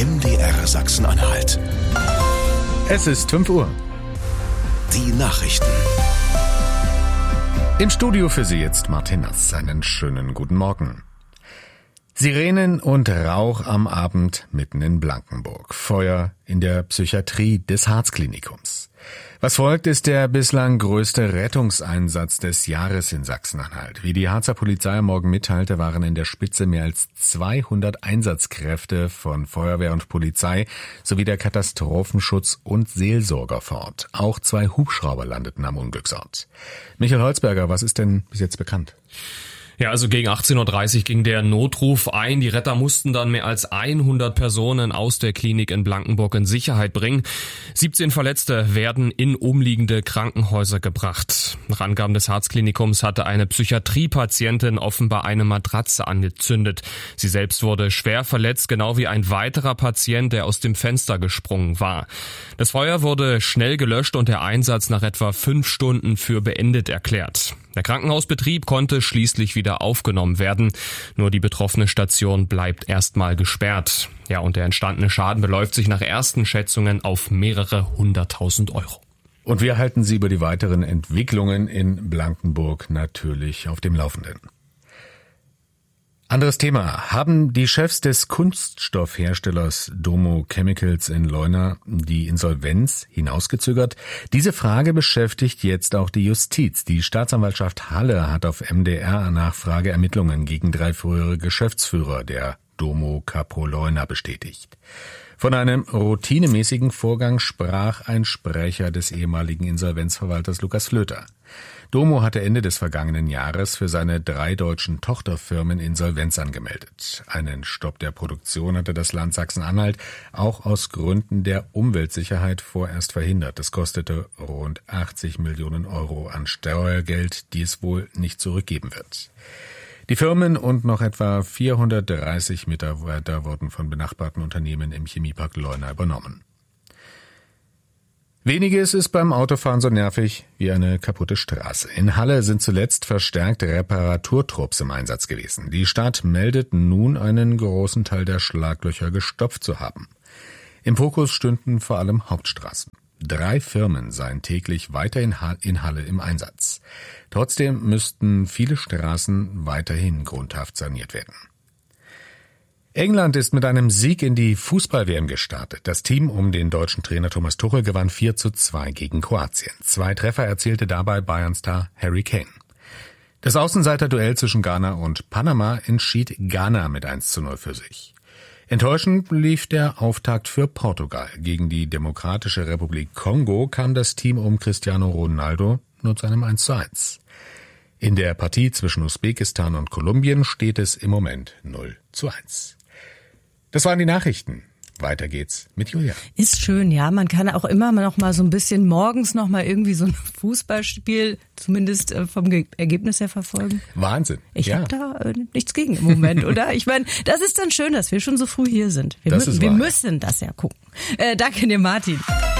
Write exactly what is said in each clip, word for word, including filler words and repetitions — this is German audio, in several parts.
M D R Sachsen-Anhalt. Es ist fünf Uhr. Die Nachrichten. Im Studio für Sie jetzt Martin Nass. Einen schönen guten Morgen. Sirenen und Rauch am Abend mitten in Blankenburg. Feuer in der Psychiatrie des Harzklinikums. Was folgt, ist der bislang größte Rettungseinsatz des Jahres in Sachsen-Anhalt. Wie die Harzer Polizei am Morgen mitteilte, waren in der Spitze mehr als zweihundert Einsatzkräfte von Feuerwehr und Polizei sowie der Katastrophenschutz und Seelsorger vor Ort. Auch zwei Hubschrauber landeten am Unglücksort. Michael Holzberger, was ist denn bis jetzt bekannt? Ja, also gegen achtzehn Uhr dreißig ging der Notruf ein. Die Retter mussten dann mehr als hundert Personen aus der Klinik in Blankenburg in Sicherheit bringen. siebzehn Verletzte werden in umliegende Krankenhäuser gebracht. Nach Angaben des Harzklinikums hatte eine Psychiatriepatientin offenbar eine Matratze angezündet. Sie selbst wurde schwer verletzt, genau wie ein weiterer Patient, der aus dem Fenster gesprungen war. Das Feuer wurde schnell gelöscht und der Einsatz nach etwa fünf Stunden für beendet erklärt. Der Krankenhausbetrieb konnte schließlich wieder aufgenommen werden. Nur die betroffene Station bleibt erstmal gesperrt. Ja, und der entstandene Schaden beläuft sich nach ersten Schätzungen auf mehrere hunderttausend Euro. Und wir halten Sie über die weiteren Entwicklungen in Blankenburg natürlich auf dem Laufenden. Anderes Thema. Haben die Chefs des Kunststoffherstellers Domo Chemicals in Leuna die Insolvenz hinausgezögert? Diese Frage beschäftigt jetzt auch die Justiz. Die Staatsanwaltschaft Halle hat auf M D R-Nachfrage Ermittlungen gegen drei frühere Geschäftsführer der Domo Capo Leuna bestätigt. Von einem routinemäßigen Vorgang sprach ein Sprecher des ehemaligen Insolvenzverwalters Lukas Flöter. Domo hatte Ende des vergangenen Jahres für seine drei deutschen Tochterfirmen Insolvenz angemeldet. Einen Stopp der Produktion hatte das Land Sachsen-Anhalt auch aus Gründen der Umweltsicherheit vorerst verhindert. Das kostete rund achtzig Millionen Euro an Steuergeld, die es wohl nicht zurückgeben wird. Die Firmen und noch etwa vierhundertdreißig Mitarbeiter wurden von benachbarten Unternehmen im Chemiepark Leuna übernommen. Weniges ist beim Autofahren so nervig wie eine kaputte Straße. In Halle sind zuletzt verstärkt Reparaturtrupps im Einsatz gewesen. Die Stadt meldet nun, einen großen Teil der Schlaglöcher gestopft zu haben. Im Fokus stünden vor allem Hauptstraßen. Drei Firmen seien täglich weiter in Halle im Einsatz. Trotzdem müssten viele Straßen weiterhin grundhaft saniert werden. England ist mit einem Sieg in die Fußball-W M gestartet. Das Team um den deutschen Trainer Thomas Tuchel gewann vier zu zwei gegen Kroatien. Zwei Treffer erzielte dabei Bayern-Star Harry Kane. Das Außenseiter-Duell zwischen Ghana und Panama entschied Ghana mit eins zu null für sich. Enttäuschend lief der Auftakt für Portugal. Gegen die Demokratische Republik Kongo kam das Team um Cristiano Ronaldo nur zu einem eins zu eins. In der Partie zwischen Usbekistan und Kolumbien steht es im Moment null zu eins. Das waren die Nachrichten. Weiter geht's mit Julia. Ist schön, ja. Man kann auch immer noch mal so ein bisschen morgens noch mal irgendwie so ein Fußballspiel zumindest vom Ge- Ergebnis her verfolgen. Wahnsinn. Ich ja. habe da äh, nichts gegen im Moment, oder? Ich meine, das ist dann schön, dass wir schon so früh hier sind. Wir, das mü- ist wir wahr, müssen das ja gucken. Äh, danke dir, Martin.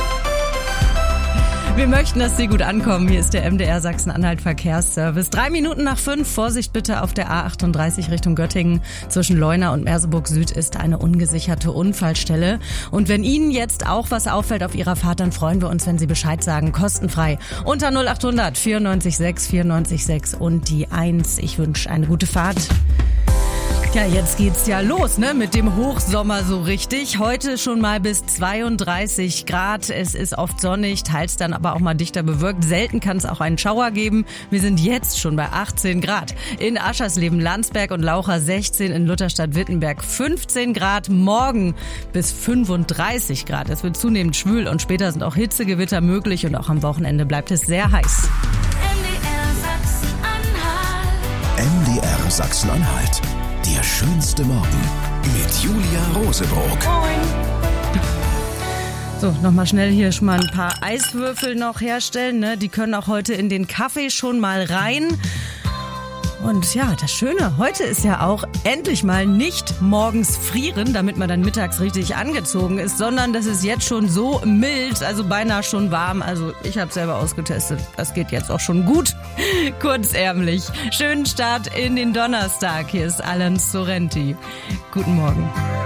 Wir möchten, dass Sie gut ankommen. Hier ist der M D R Sachsen-Anhalt Verkehrsservice. Drei Minuten nach fünf. Vorsicht bitte auf der A achtunddreißig Richtung Göttingen. Zwischen Leuna und Merseburg Süd ist eine ungesicherte Unfallstelle. Und wenn Ihnen jetzt auch was auffällt auf Ihrer Fahrt, dann freuen wir uns, wenn Sie Bescheid sagen. Kostenfrei. Unter null achthundert vierundneunzig sechs vierundneunzig sechs und die eins. Ich wünsche eine gute Fahrt. Ja, jetzt geht's ja los, ne, mit dem Hochsommer so richtig. Heute schon mal bis zweiunddreißig Grad. Es ist oft sonnig, teils dann aber auch mal dichter bewölkt. Selten kann es auch einen Schauer geben. Wir sind jetzt schon bei achtzehn Grad. In Aschersleben, Landsberg und Laucha sechzehn, in Lutherstadt-Wittenberg fünfzehn Grad. Morgen bis fünfunddreißig Grad. Es wird zunehmend schwül und später sind auch Hitzegewitter möglich und auch am Wochenende bleibt es sehr heiß. M D R Sachsen-Anhalt. Der schönste Morgen mit Julia Rosebrock. So, nochmal schnell hier schon mal ein paar Eiswürfel noch herstellen. Ne? Die können auch heute in den Kaffee schon mal rein. Und ja, das Schöne, heute ist ja auch endlich mal nicht morgens frieren, damit man dann mittags richtig angezogen ist, sondern das ist jetzt schon so mild, also beinahe schon warm. Also ich habe selber ausgetestet, das geht jetzt auch schon gut, kurzärmlich. Schönen Start in den Donnerstag, hier ist Alan Sorrenti. Guten Morgen.